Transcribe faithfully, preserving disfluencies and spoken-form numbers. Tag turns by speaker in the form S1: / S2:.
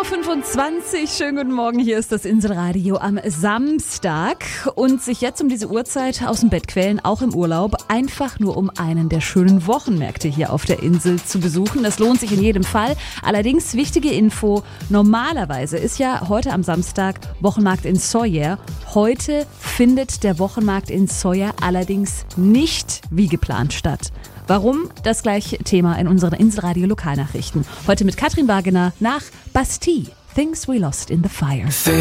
S1: Uhr fünfundzwanzig, schönen guten Morgen, hier ist das Inselradio am Samstag und sich jetzt um diese Uhrzeit aus dem Bett quälen, auch im Urlaub, einfach nur um einen der schönen Wochenmärkte hier auf der Insel zu besuchen. Das lohnt sich in jedem Fall. Allerdings wichtige Info, normalerweise ist ja heute am Samstag Wochenmarkt in Sawyer. Heute findet der Wochenmarkt in Sawyer allerdings nicht wie geplant statt. Warum? Das gleiche Thema in unseren Inselradio Lokalnachrichten. Heute mit Katrin Wagener nach Bastille. Things we lost in the fire.